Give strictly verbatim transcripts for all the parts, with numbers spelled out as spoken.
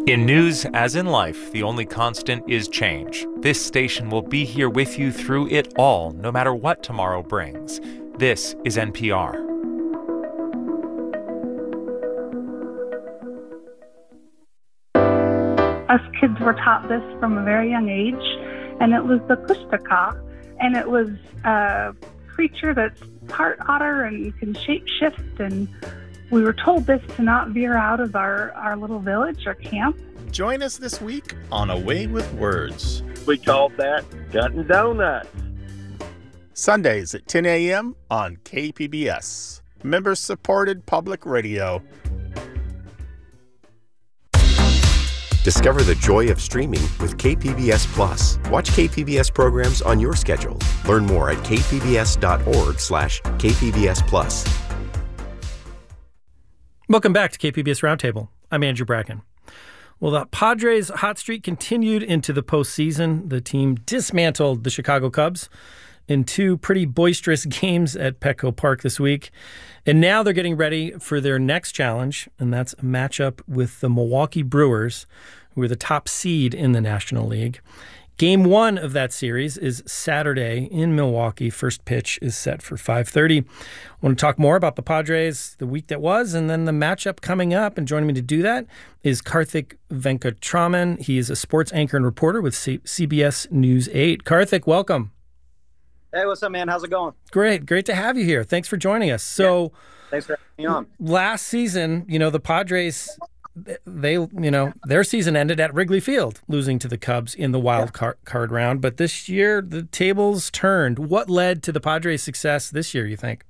In news, as in life, the only constant is change. This station will be here with you through it all, no matter what tomorrow brings. This is N P R. Us kids were taught this from a very young age, and it was the Kushtaka, and it was a creature that's part otter and can shape-shift, and we were told this to not veer out of our, our little village or camp. Join us this week on A Way with Words. We called that Cutting Donuts. Sundays at ten a.m. on K P B S, member-supported public radio. Discover the joy of streaming with K P B S Plus. Watch K P B S programs on your schedule. Learn more at kpbs.org slash kpbs plus. Welcome back to K P B S Roundtable. I'm Andrew Bracken. Well, the Padres' hot streak continued into the postseason. The team dismantled the Chicago Cubs in two pretty boisterous games at Petco Park this week. And now they're getting ready for their next challenge, and that's a matchup with the Milwaukee Brewers, who are the top seed in the National League. Game one of that series is Saturday in Milwaukee. First pitch is set for five thirty. I want to talk more about the Padres, the week that was, and then the matchup coming up. And joining me to do that is Karthik Venkatraman. He is a sports anchor and reporter with C- CBS News eight. Karthik, welcome. Hey, what's up, man? How's it going? Great. Great to have you here. Thanks for joining us. So, yeah. Thanks for having me on. Last season, you know, the Padres, they, you know, their season ended at Wrigley Field, losing to the Cubs in the wild card, card round. But this year, the tables turned. What led to the Padres' success this year, you think?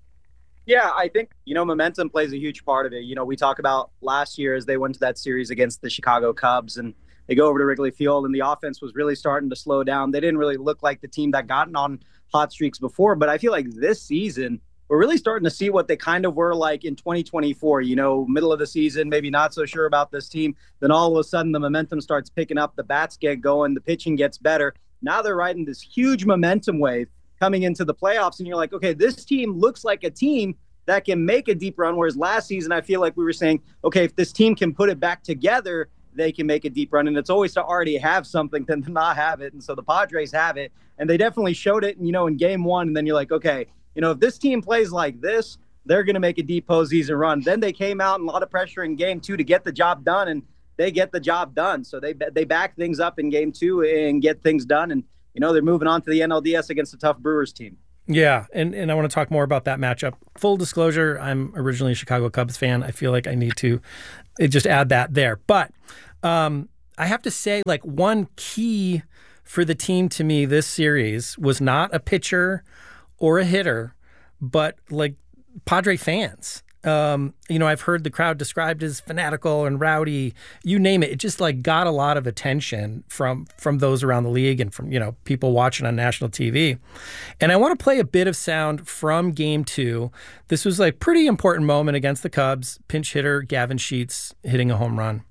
Yeah, I think, you know, momentum plays a huge part of it. You know, we talk about last year as they went to that series against the Chicago Cubs, and they go over to Wrigley Field, and the offense was really starting to slow down. They didn't really look like the team that gotten on hot streaks before, but I feel like this season, we're really starting to see what they kind of were like in twenty twenty-four, you know, middle of the season, maybe not so sure about this team. Then all of a sudden the momentum starts picking up, the bats get going, the pitching gets better. Now they're riding this huge momentum wave coming into the playoffs, and you're like, okay, this team looks like a team that can make a deep run, whereas last season I feel like we were saying, okay, if this team can put it back together, they can make a deep run. And it's always to already have something than to not have it. And so the Padres have it, and they definitely showed it, you know, in game one. And then you're like, okay, you know, if this team plays like this, they're going to make a deep postseason run. Then they came out and a lot of pressure in game two to get the job done, and they get the job done. So they they back things up in game two and get things done. And, you know, they're moving on to the N L D S against a tough Brewers team. Yeah, and, and I want to talk more about that matchup. Full disclosure, I'm originally a Chicago Cubs fan. I feel like I need to just add that there. But um, I have to say, like, one key for the team to me this series was not a pitcher or a hitter, but, like, Padre fans. Um, you know, I've heard the crowd described as fanatical and rowdy, you name it. It just like got a lot of attention from from those around the league and from, you know, people watching on national T V. And I want to play a bit of sound from game two. This was like pretty important moment against the Cubs. Pinch hitter Gavin Sheets hitting a home run.